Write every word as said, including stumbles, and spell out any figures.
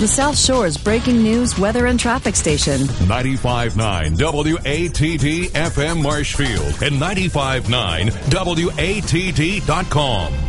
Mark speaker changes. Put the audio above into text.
Speaker 1: the South Shore's breaking news, weather, and traffic station.
Speaker 2: ninety-five point nine W A T D F M Marshfield and ninety-five point nine W A T D dot com.